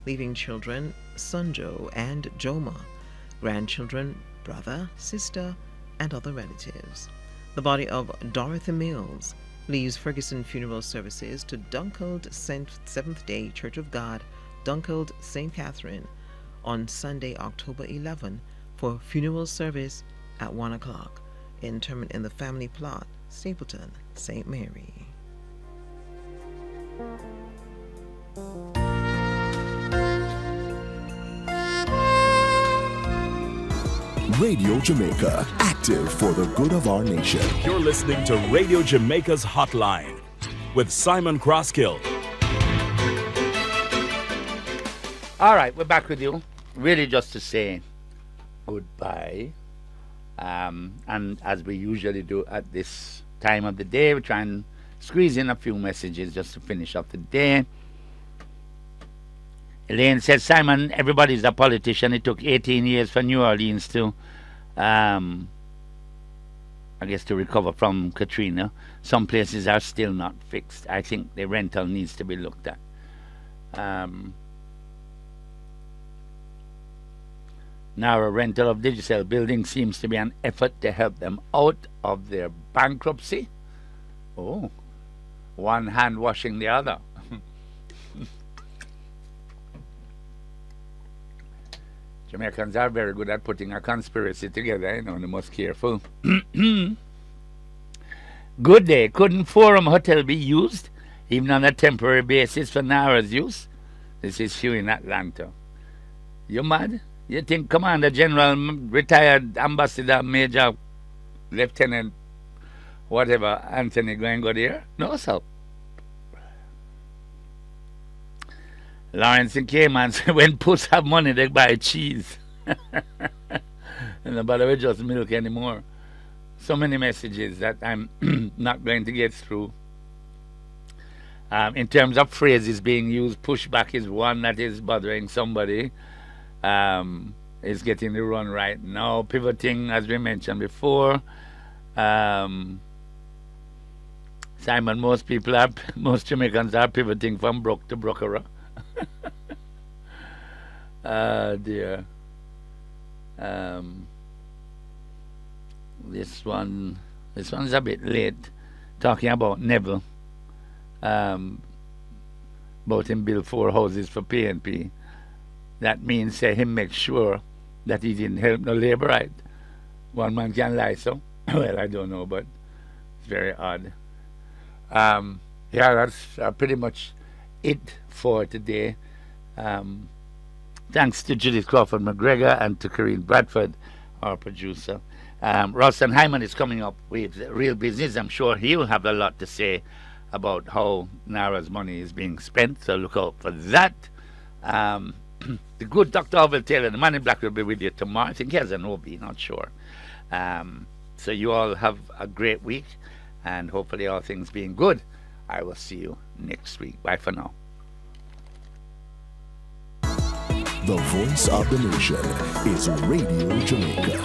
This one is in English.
leaving children Sunjo and Joma, grandchildren, brother, sister, and other relatives. The body of Dorothy Mills leaves Ferguson Funeral Services to Dunkeld Seventh Day Church of God, Dunkeld St. Catherine, on Sunday, October 11, for funeral service at 1 o'clock. Interment in the family plot, Stapleton, St. Mary. Radio Jamaica, active for the good of our nation. You're listening to Radio Jamaica's Hotline with Simon Crosskill. All right, we're back with you. Really just to say goodbye. And as we usually do at this time of the day, we try and squeeze in a few messages just to finish up the day. Elaine said, Simon, everybody's a politician. It took 18 years for New Orleans to, I guess, to recover from Katrina. Some places are still not fixed. I think the rental needs to be looked at. Now, a rental of Digicel building seems to be an effort to help them out of their bankruptcy. Oh, one hand washing the other. Jamaicans are very good at putting a conspiracy together, you know, they must be careful. Good day. Couldn't Forum Hotel be used, even on a temporary basis, for Nara's use? This is Hugh in Atlanta. You mad? You think Commander General, retired Ambassador, Major, Lieutenant, whatever, Anthony going to go there? No, sir. Lawrence in Cayman said, when puss have money, they buy cheese. And nobody will just milk anymore. So many messages that I'm not going to get through. In terms of phrases being used, pushback is one that is bothering somebody. Is getting the run right now. Pivoting, as we mentioned before. Simon, most Jamaicans are pivoting from Brook to Brookera. Dear. This one's a bit late. Talking about Neville. About him build 4 houses for PNP. That means say him make sure that he didn't help no labourite. One man can lie, so well, I don't know, but it's very odd. Yeah, that's pretty much it for today. Thanks to Judith Crawford McGregor and to Corinne Bradford, our producer. Ralston Hyman is coming up with Real Business. I'm sure he'll have a lot to say about how Nara's money is being spent, so look out for that. The good Dr. Orville Taylor, the man in black, will be with you tomorrow. I think he has an OB, not sure. So you all have a great week, and hopefully all things being good, I will see you next week. Bye for now. The voice of the nation is Radio Jamaica.